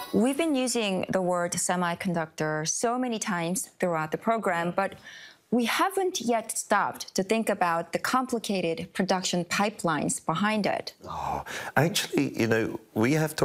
We've been using the word semiconductor so many times throughout the program, but we haven't yet stopped to think about the complicated production pipelines behind it. Oh, actually, we have